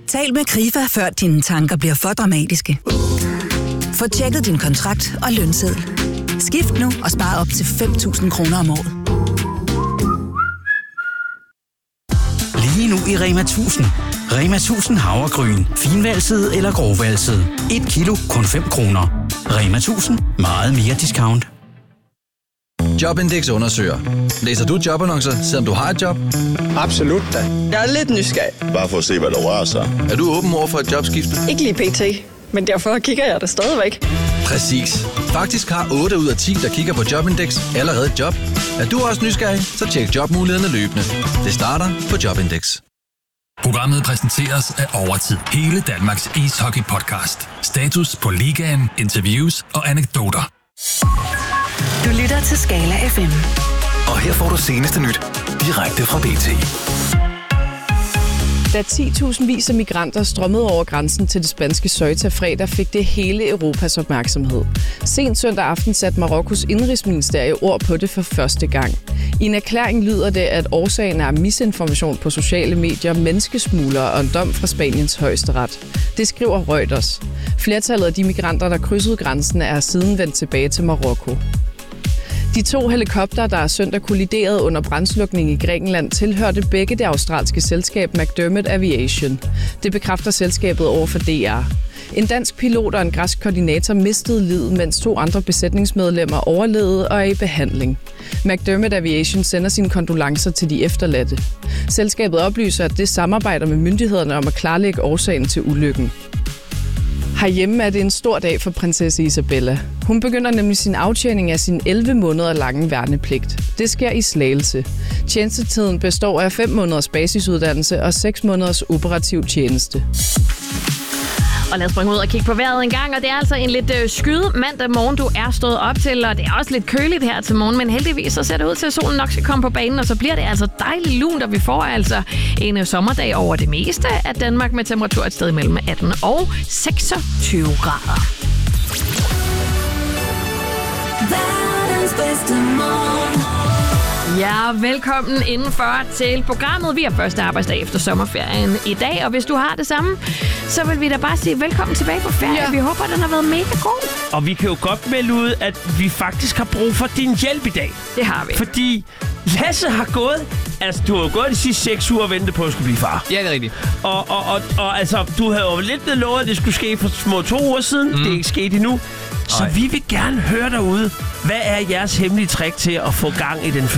Tal med Krifa, før dine tanker bliver for dramatiske. Få tjekket din kontrakt og lønseddel. Skift nu og spar op til 5.000 kroner om året. Lige nu i Rema 1000. Rema 1000 havregryn. Finvalset eller grovvalset. 1 kilo, kun 5 kroner. Rema 1000. Meget mere discount. Jobindex undersøger. Læser du jobannoncer, selvom du har et job? Absolut da. Jeg er lidt nysgerrig. Bare for at se, hvad der rører sig. Er du åben over for et jobskifte? Ikke lige pt. Men derfor kigger jeg det stadigvæk. Præcis. Faktisk har 8 ud af 10, der kigger på Jobindex, allerede et job. Er du også nysgerrig, så tjek jobmulighederne løbende. Det starter på Jobindex. Programmet præsenteres af Overtid. Hele Danmarks ishockey-podcast. Status på ligaen, interviews og anekdoter. Du lytter til Skala FM. Og her får du seneste nyt direkte fra BT. Da 10.000 af migranter strømmede over grænsen til det spanske Ceuta fredag, fik det hele Europas opmærksomhed. Sent søndag aften satte Marokkos indrigsministerie ord på det for første gang. I en erklæring lyder det, at årsagen er misinformation på sociale medier, menneskesmuglere og en dom fra Spaniens højesteret. Det skriver Reuters. Flertallet af de migranter, der krydsede grænsen, er siden vendt tilbage til Marokko. De 2 helikoptere, der søndag kolliderede under brandslukning i Grækenland, tilhørte begge det australske selskab McDermott Aviation. Det bekræfter selskabet over for DR. En dansk pilot og en græsk koordinator mistede livet, mens 2 andre besætningsmedlemmer overlevede og er i behandling. McDermott Aviation sender sine kondolencer til de efterladte. Selskabet oplyser, at det samarbejder med myndighederne om at klarlægge årsagen til ulykken. Herhjemme er det en stor dag for prinsesse Isabella. Hun begynder nemlig sin aftjening af sin 11 måneder lange værnepligt. Det sker i Slagelse. Tjenestetiden består af 5 måneders basisuddannelse og 6 måneders operativ tjeneste. Og lad os springe ud og kigge på vejret en gang, og det er altså en lidt skyet mandag morgen, du er stået op til, og det er også lidt køligt her til morgen, men heldigvis så ser det ud til, at solen nok skal komme på banen, og så bliver det altså dejligt lunt, og vi får altså en sommerdag over det meste af Danmark med temperatur et sted mellem 18 og 26 grader. Verdens bedste morgen. Ja, velkommen indenfor til programmet. Vi har første arbejdsdag efter sommerferien i dag, og hvis du har det samme, så vil vi da bare sige velkommen tilbage på ferie. Ja. Vi håber, den har været mega god. Og vi kan jo godt melde ud, at vi faktisk har brug for din hjælp i dag. Det har vi. Fordi Lasse har gået... Altså, du har jo gået de sidste 6 uger og ventet på at skulle blive far. Ja, det er rigtigt. Og altså, du havde jo lidt blevet lovet, at det skulle ske for små 2 uger siden. Det er ikke sket endnu. Så vi vil gerne høre derude, hvad er jeres hemmelige trick til at få gang i den